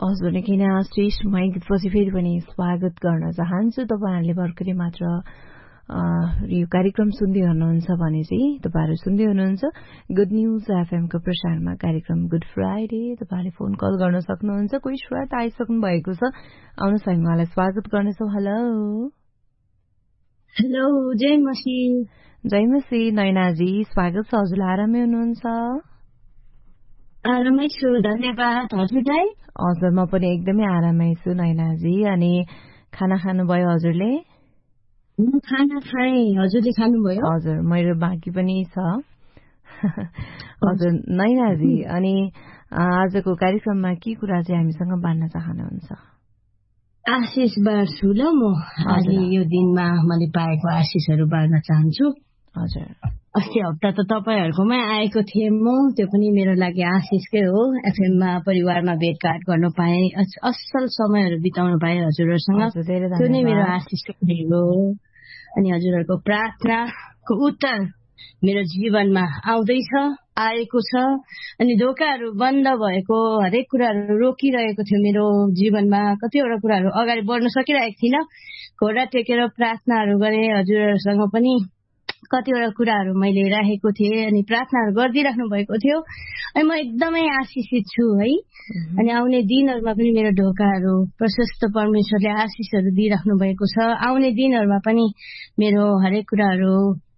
हजुर निकै नै श्रेष्ठ गीतपछि फेरि पनि स्वागत गर्न चाहन्छु। तपाईँहरूले भर्खरै मात्र यो कार्यक्रम सुन्दै हुनुहुन्छ भने चाहिँ तपाईँहरू सुन्दै हुनुहुन्छ गुड न्युज एफएमको प्रसारणमा कार्यक्रम गुड फ्राइडे। तपाईँहरूले फोन कल गर्न सक्नुहुन्छ। कोही श्रोता आइसक्नु भएको छ, आउनुहोस् हामी उहाँलाई स्वागत गर्नेछौँ। हेलो हेलो, जय मसी। जय मसी नैनाजी, स्वागत छ। हजुर आरामै हुनुहुन्छ? आरामै छु, धन्यवाद। हजुरलाई? हजुर म पनि एकदमै आरामै छु नैनाजी। अनि खाना खानुभयो हजुरले? खाना खाएँ, हजुरले खानुभयो? हजुर मेरो बाँकी पनि छ। हजुर नैनाजी, अनि आजको कार्यक्रममा के कुरा चाहिँ हामीसँग बाँड्न चाहनुहुन्छ? आशिष बाँड्छु ल म। आज यो दिनमा मैले पाएको आशिषहरू बाँड्न चाहन्छु। हजुर अस्ति हप्ता त तपाईँहरूकोमै आएको थिएँ म, त्यो पनि मेरो लागि आशिषकै हो। एफएममा परिवारमा भेटघाट गर्न पाएँ, असल समयहरू बिताउन पाएँ हजुरहरूसँग, त्यो नै मेरो आशिषको हो। अनि हजुरहरूको प्रार्थनाको उत्तर मेरो जीवनमा आउँदैछ, आएको छ। अनि ढोकाहरू बन्द भएको हरेक कुराहरू रोकिरहेको थियो मेरो जीवनमा, कतिवटा कुराहरू अगाडि बढ्न सकिरहेको थिइनँ। घोडा टेकेर प्रार्थनाहरू गरेँ, हजुरहरूसँग पनि कतिवटा कुराहरू मैले राखेको थिएँ अनि प्रार्थनाहरू गरिदिइराख्नु भएको थियो। अनि म एकदमै आशिषित छु है। अनि आउने दिनहरूमा पनि मेरो ढोकाहरू प्रशस्त परमेश्वरले आशिषहरू दिइराख्नु भएको छ। आउने दिनहरूमा पनि मेरो हरेक कुराहरू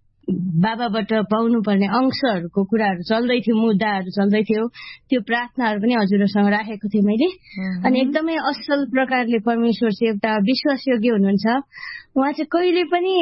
बाबाबाट पाउनुपर्ने अंशहरूको कुराहरू चल्दै थियो, मुद्दाहरू चल्दै थियो। त्यो प्रार्थनाहरू पनि हजुरहरूसँग राखेको थिएँ मैले। अनि एकदमै असल प्रकारले परमेश्वर चाहिँ एउटा विश्वासयोग्य हुनुहुन्छ। उहाँ चाहिँ कहिले पनि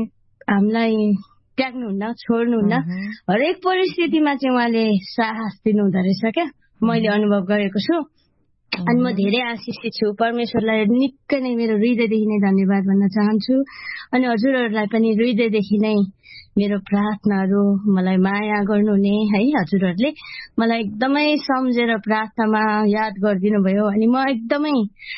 हामीलाई त्याग्नुहुन्न, छोड्नुहुन्न। हरेक परिस्थितिमा चाहिँ उहाँले साहस दिनुहुँदो रहेछ क्या, मैले अनुभव गरेको छु। अनि म धेरै आशिषित छु। परमेश्वरलाई निकै नै मेरो हृदयदेखि नै धन्यवाद भन्न चाहन्छु। अनि हजुरहरूलाई पनि हृदयदेखि नै मेरो प्रार्थनाहरू, मलाई माया गर्नुहुने है हजुरहरूले मलाई एकदमै सम्झेर प्रार्थनामा याद गरिदिनु भयो। अनि म एकदमै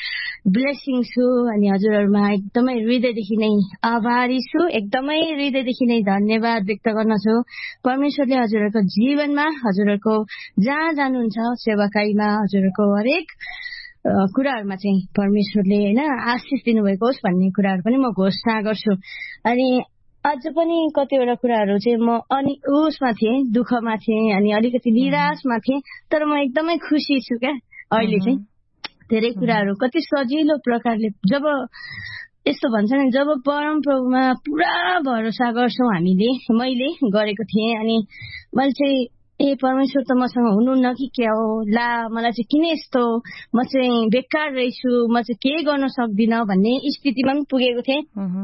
ब्लेसिङ छु। अनि हजुरहरूमा एकदमै हृदयदेखि नै आभारी छु, एकदमै हृदयदेखि नै धन्यवाद व्यक्त गर्दछु। परमेश्वरले हजुरहरूको जीवनमा, हजुरहरूको जहाँ जानुहुन्छ सेवाकाईमा, हजुरहरूको हरेक कुराहरूमा चाहिँ परमेश्वरले होइन आशिष दिनुभएको होस् भन्ने कुराहरू पनि म घोषणा गर्छु। अनि अझ पनि कतिवटा कुराहरू चाहिँ म उसमा थिएँ, दुःखमा थिएँ, अनि अलिकति निराशमा थिएँ। तर म एकदमै खुसी छु क्या अहिले चाहिँ। धेरै कुराहरू कति सजिलो प्रकारले, जब यस्तो भन्छ नि, जब परम प्रभुमा पुरा भरोसा गर्छौँ हामीले, मैले गरेको थिएँ। अनि मैले चाहिँ परमेश्वर त मसँग हुनुहुन्न कि क्या हो, ला मलाई चाहिँ किन यस्तो, म चाहिँ बेकार रहेछु, म चाहिँ केही गर्न सक्दिनँ भन्ने स्थितिमा पनि पुगेको थिएँ।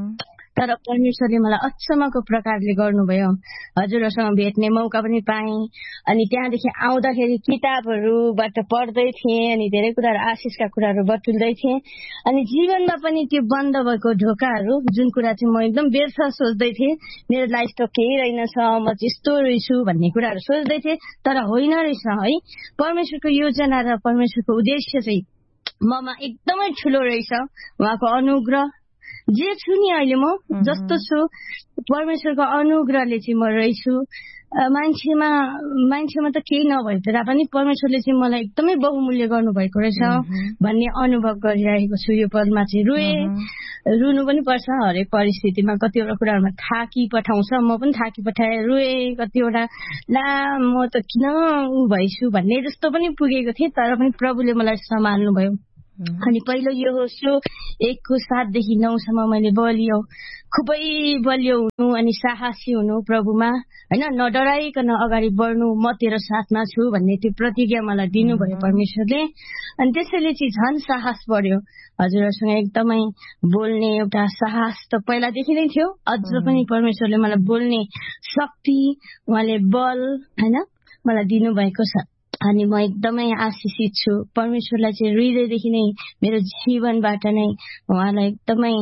तर परमेश्वरले मलाई अचम्मको प्रकारले गर्नुभयो। हजुरहरूसँग भेट्ने मौका पनि पाएँ। अनि त्यहाँदेखि आउँदाखेरि किताबहरूबाट पढ्दै थिएँ, अनि धेरै कुराहरू आशिषका कुराहरू बटुल्दै थिएँ। अनि जीवनमा पनि त्यो बन्द भएको ढोकाहरू, जुन कुरा चाहिँ म एकदम व्यर्थ सोच्दै थिएँ, मेरो लाइफ त केही रहेनछ, म चाहिँ यस्तो रहेछु भन्ने कुराहरू सोच्दै थिएँ। तर होइन रहेछ है, परमेश्वरको योजना र परमेश्वरको उद्देश्य चाहिँ ममा एकदमै ठुलो रहेछ। उहाँको अनुग्रह जे छु नि अहिले म जस्तो छु, परमेश्वरको अनुग्रहले चाहिँ म रहेछु। मान्छेमा त केही नभए पनि परमेश्वरले चाहिँ मलाई एकदमै बहुमूल्य गर्नुभएको रहेछ भन्ने अनुभव गरिरहेको छु। यो पदमा चाहिँ रुनु पनि पर्छ हरेक परिस्थितिमा। कतिवटा कुराहरूमा थाकी पठाउँछ, म पनि थाकी पठाएँ, रुएँ कतिवटा, ला म त किन भइछु भन्ने जस्तो पनि पुगेको थिएँ। तर पनि प्रभुले मलाई सम्हाल्नु भयो। अनि पहिलो यो होस्यो 1:7 देखि 9 मैले बलियो, खुबै बलियो हुनु अनि साहसी हुनु प्रभुमा, होइन, नडराइकन अगाडि बढ्नु, म तेरो साथमा छु भन्ने त्यो प्रतिज्ञा मलाई दिनुभयो परमेश्वरले। अनि त्यसैले चाहिँ झन् साहस बढ्यो। हजुरहरूसँग एकदमै बोल्ने एउटा साहस त पहिलादेखि नै थियो, अझ पनि परमेश्वरले मलाई बोल्ने शक्ति, उहाँले बल होइन मलाई दिनुभएको छ। अनि म एकदमै आशिषित छु। परमेश्वरलाई चाहिँ हृदयदेखि नै, मेरो जीवनबाट नै उहाँलाई एकदमै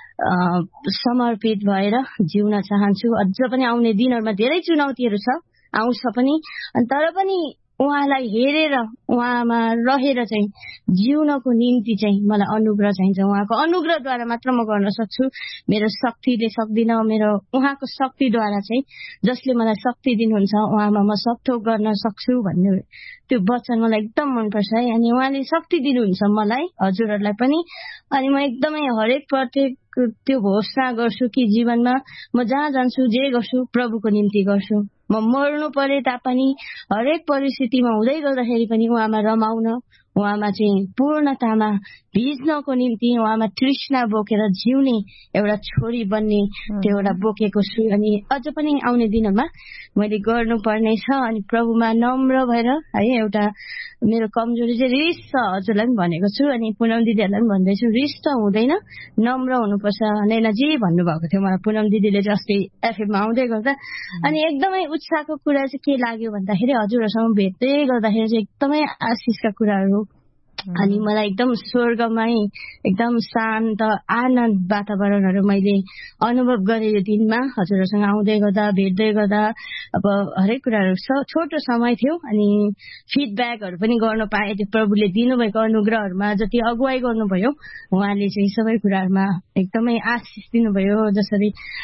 समर्पित भएर जिउन चाहन्छु। अझ पनि आउने दिनहरूमा धेरै चुनौतीहरू छ, आउँछ पनि। तर पनि उहाँलाई हेरेर उहाँमा रहेर चाहिँ जिउनको निम्ति चाहिँ मलाई अनुग्रह चाहिन्छ। उहाँको अनुग्रहद्वारा मात्र म गर्न सक्छु। मेरो शक्तिले सक्दिनँ। मेरो उहाँको शक्तिद्वारा चाहिँ जसले मलाई शक्ति दिनुहुन्छ उहाँमा म सब थोक गर्न सक्छु भन्ने त्यो वचन मलाई एकदम मनपर्छ है। अनि उहाँले शक्ति दिनुहुन्छ मलाई, हजुरहरूलाई पनि। अनि म एकदमै हरेक प्रत्येक त्यो घोषणा गर्छु कि जीवनमा म जहाँ जान्छु जे गर्छु प्रभुको निम्ति गर्छु। म मर्नु परे तापनि हरेक परिस्थितिमा हुँदै गर्दाखेरि पनि उहाँमा रमाउन, उहाँमा चाहिँ पूर्णतामा भिज्नको निम्ति उहाँमा तृष्णा बोकेर जिउने एउटा छोरी बन्ने त्यो एउटा बोकेको छु। अनि अझ पनि आउने दिनमा मैले गर्नुपर्ने छ। अनि प्रभुमा नम्र भएर है, एउटा मेरो कमजोरी चाहिँ रिस छ, हजुरलाई पनि भनेको छु अनि पुनम दिदीहरूलाई पनि भन्दैछु, रिस त हुँदैन, नम्र हुनुपर्छ। नैनाजी भन्नुभएको थियो मलाई पुनम दिदीले चाहिँ अस्ति एफएममा आउँदै गर्दा। अनि एकदमै उत्साहको कुरा चाहिँ के लाग्यो भन्दाखेरि हजुरहरूसँग भेट्दै गर्दाखेरि चाहिँ एकदमै आशिषका कुराहरू। अनि मलाई एकदम स्वर्गमै एकदम शान्त आनन्द वातावरणहरू मैले अनुभव गरेँ यो दिनमा हजुरहरूसँग आउँदै गर्दा, भेट्दै गर्दा। अब हरेक कुराहरू छोटो समय थियो अनि फिडब्याकहरू पनि गर्न पाएँ। त्यो प्रभुले दिनुभएको अनुग्रहहरूमा जति अगुवाई गर्नुभयो उहाँले चाहिँ सबै कुराहरूमा एकदमै आशिष दिनुभयो। जसरी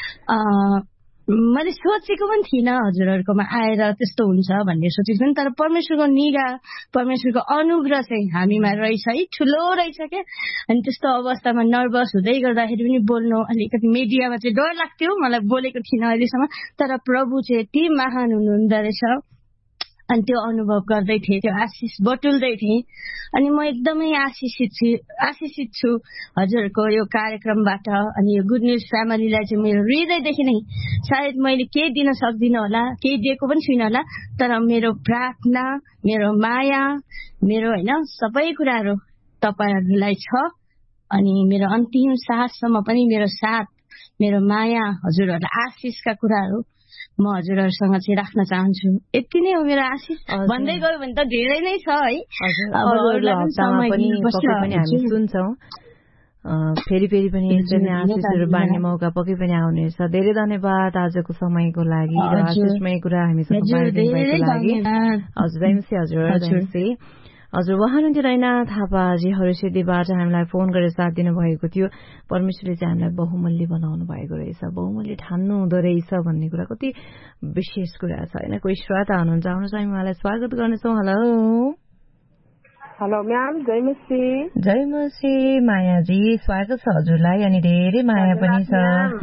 मैले सोचेको पनि थिइनँ हजुरहरूकोमा आएर त्यस्तो हुन्छ भन्ने सोचेको थिएँ। तर परमेश्वरको निगाह, परमेश्वरको अनुग्रह चाहिँ हामीमा रहेछ है, ठुलो रहेछ क्या। अनि त्यस्तो अवस्थामा नर्भस हुँदै गर्दाखेरि पनि बोल्नु अलिकति मिडियामा चाहिँ डर लाग्थ्यो, मलाई बोलेको थिइनँ अहिलेसम्म। तर प्रभु चाहिँ यति महान हुनुहुँदो रहेछ। अनि त्यो अनुभव गर्दै थिएँ, त्यो आशिष बटुल्दै थिएँ। अनि म एकदमै आशिषित छु हजुरहरूको यो कार्यक्रमबाट। अनि यो गुड न्युज फ्यामिलीलाई चाहिँ मेरो हृदयदेखि नै, सायद मैले केही दिन सक्दिनँ होला, केही दिएको पनि छुइनँ होला, तर मेरो प्रार्थना, मेरो माया, मेरो होइन सबै कुराहरू तपाईँहरूलाई छ। अनि मेरो अन्तिम साहससम्म पनि मेरो साथ, मेरो माया, हजुरहरूलाई आशिषका कुराहरू म हजुरहरूसँग चाहिँ राख्न चाहन्छु। यति नै हो मेरो आशिष। भन्दै गयो भने त धेरै नै छ है। हामी सुन्छौँ फेरि पनि यसरी नै आशिषहरू बाँड्ने मौका पक्कै पनि आउनेछ। धेरै धन्यवाद आजको समयको लागि र आशिषमय कुरा हामीसँग बाँडिदिनुको लागि। हजुर उहाँ हुनुहुन्थ्यो नैना थापाजी हरिसिद्धीबाट हामीलाई फोन गरेर साथ दिनुभएको थियो। परमेश्वरले चाहिँ हामीलाई बहुमूल्य बनाउनु भएको रहेछ, बहुमूल्य ठान्नु हुँदो रहेछ भन्ने कुरा कति विशेष कुरा छ होइन। कोही श्रोता हुनुहुन्छ, आउनुहोस् हामी उहाँलाई स्वागत गर्नेछौँ। हेलो हेलो म्याम, जय मसी। जय मसी मायाजी, स्वागत छ हजुरलाई। अनि धेरै माया पनि छ।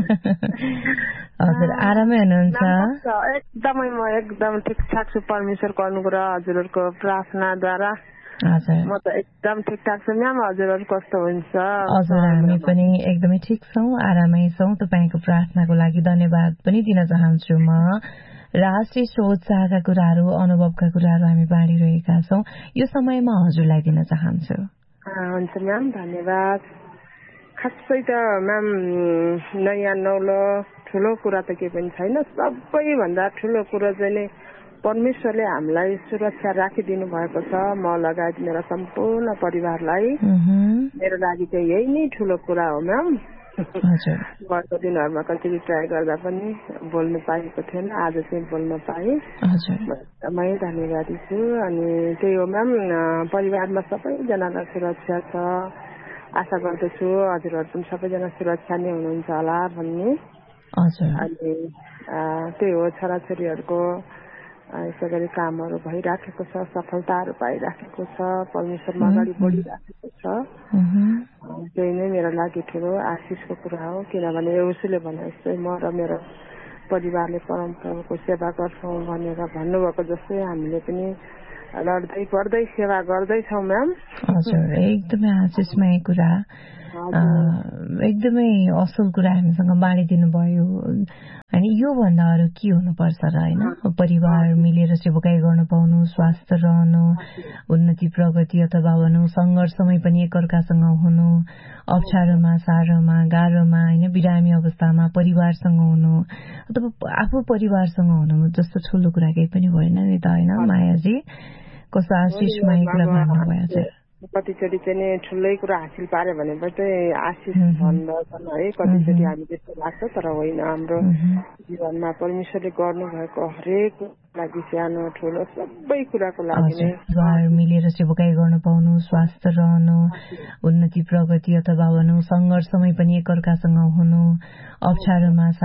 हजुर आरामै हुनुहुन्छ? एकदमै म एकदम ठिकठाक छु, परमेश्वरको अनुग्रह हजुरहरूको प्रार्थनाद्वारा म त एकदम ठिकठाक छु म्याम। हजुरहरू कस्तो हुन्छ? हजुर हामी पनि एकदमै ठिक छौँ, आरामै छौँ। तपाईँको प्रार्थनाको लागि धन्यवाद पनि दिन चाहन्छु म। र आशिष उत्साहका कुराहरू, अनुभवका कुराहरू हामी बाँडिरहेका छौँ। यो समयमा हजुरलाई दिन चाहन्छु। हुन्छ म्याम, धन्यवाद। खासै त म्याम नयाँ नौलो ठुलो कुरा त केही पनि छैन। सबैभन्दा ठुलो कुरो चाहिँ नि परमेश्वरले हामीलाई सुरक्षा राखिदिनु भएको छ, म लगायत मेरो सम्पूर्ण परिवारलाई। मेरो लागि चाहिँ यही नै ठुलो कुरा हो म्याम। गएको दिनहरूमा कतिपय ट्राई गर्दा पनि बोल्नु पाएको थिएन, आज चाहिँ बोल्न पाएँ। एकदमै धन्यवादी छु। अनि त्यही हो म्याम, परिवारमा सबैजनालाई सुरक्षा छ। आशा गर्दछु हजुरहरू पनि सबैजना सुरक्षा नै हुनुहुन्छ होला भन्ने। अनि त्यही हो, छोराछोरीहरूको यसै गरी कामहरू भइराखेको छ, सफलताहरू पाइराखेको छ, परमेश्वरमा अगाडि बढिराखेको छ। त्यही नै मेरो लागि ठुलो आशिषको कुरा हो। किनभने उसले भने जस्तै म र मेरो परिवारले परमप्रभुको सेवा गर्छौँ भनेर भन्नुभएको जस्तै हामीले पनि लड्दै पढ्दै सेवा गर्दैछौँ म्याम। हजुर एकदमै आशिषमय कुरा, एकदमै असल कुरा हामीसँग बाँडिदिनु भयो। अनि योभन्दा अरू के हुनुपर्छ र होइन। परिवार मिलेर सेवाकाई गर्न पाउनु, स्वास्थ्य रहनु, उन्नति प्रगति अथवा भनौँ सङ्घर्षमै पनि एकअर्कासँग हुनु, अप्ठ्यारोमा साह्रोमा गाह्रोमा होइन, बिरामी अवस्थामा परिवारसँग हुनु अथवा आफू परिवारसँग हुनु जस्तो ठुलो कुरा केही पनि भएन नि त होइन मायाजी। कस्तो आशिषमय कुरा भन्नुभयो। कतिचोटि चाहिँ नि ठुलै कुरा हासिल पार्यो भनेपछि चाहिँ आशिष भन्दछन् है। कतिचोटि हामी त्यस्तो लाग्छ, तर होइन। हाम्रो जीवनमा परमेश्वरले गर्नुभएको हरेक लागि सानो ठुलो सबै कुराको लागि नै मिलेर सेवाकाई गर्न पाउनु, स्वास्थ्य रहनु, उन्नति प्रगति अथवा भनौँ सङ्घर्षमै पनि एकअर्कासँग हुनु, अप्ठ्यारोमा